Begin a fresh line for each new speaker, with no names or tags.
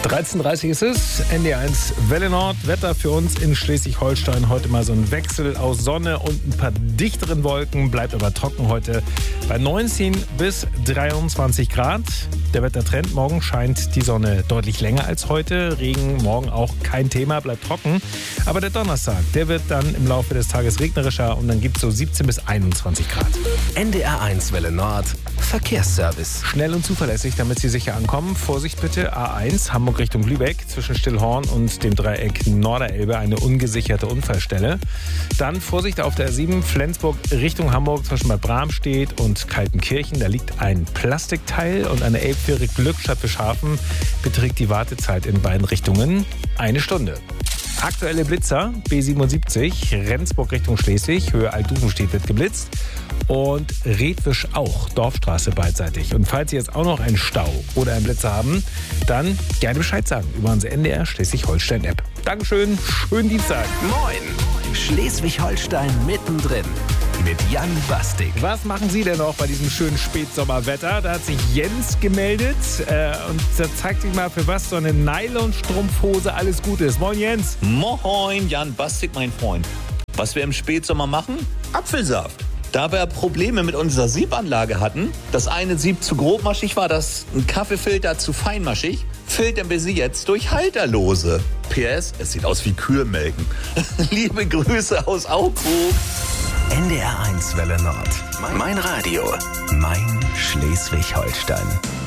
13:30 ist es, NDR1 Welle Nord. Wetter für uns in Schleswig-Holstein. Heute mal so ein Wechsel aus Sonne und ein paar dichteren Wolken. Bleibt aber trocken heute bei 19 bis 23 Grad. Der Wettertrend, morgen scheint die Sonne deutlich länger als heute. Regen morgen auch kein Thema, bleibt trocken. Aber der Donnerstag, der wird dann im Laufe des Tages regnerischer und dann gibt es so 17 bis 21 Grad.
NDR1 Welle Nord, Verkehrsservice.
Schnell und zuverlässig, damit Sie sicher ankommen. Vorsicht bitte, A1 Hamburg Richtung Lübeck, zwischen Stillhorn und dem Dreieck Norderelbe eine ungesicherte Unfallstelle. Dann Vorsicht auf der A7 Flensburg Richtung Hamburg zwischen Bad Bramstedt und Kaltenkirchen. Da liegt ein Plastikteil und eine Elbfähre Glückstadt Bischhafen beträgt die Wartezeit in beiden Richtungen 1 Stunde. Aktuelle Blitzer, B77, Rendsburg Richtung Schleswig, Höhe Altdufenstedt wird geblitzt und Redwisch auch, Dorfstraße beidseitig. Und falls Sie jetzt auch noch einen Stau oder einen Blitzer haben, dann gerne Bescheid sagen über unsere NDR Schleswig-Holstein-App. Dankeschön, schönen Dienstag.
Moin, Schleswig-Holstein mittendrin mit Jan Bastik.
Was machen Sie denn noch bei diesem schönen Spätsommerwetter? Da hat sich Jens gemeldet und da zeigt sich mal, für was so eine Nylonstrumpfhose alles gut ist. Moin Jens.
Moin, Jan Bastik, mein Freund. Was wir im Spätsommer machen? Apfelsaft. Da wir Probleme mit unserer Siebanlage hatten, das eine Sieb zu grobmaschig war, das ein Kaffeefilter zu feinmaschig, filtern wir sie jetzt durch Halterlose. PS, es sieht aus wie Kühe-Melken. Liebe Grüße aus Augsburg.
NDR1 Welle Nord. Mein Radio. Mein Schleswig-Holstein.